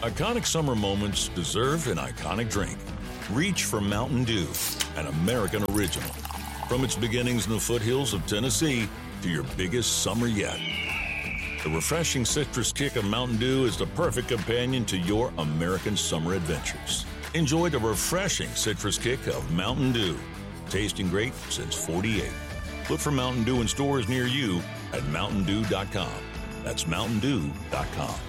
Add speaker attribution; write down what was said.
Speaker 1: Iconic summer moments deserve an iconic drink. Reach for Mountain Dew, an American original. From its beginnings in the foothills of Tennessee to your biggest summer yet. The refreshing citrus kick of Mountain Dew is the perfect companion to your American summer adventures. Enjoy the refreshing citrus kick of Mountain Dew. Tasting great since '48. Look for Mountain Dew in stores near you at mountaindew.com. That's mountaindew.com.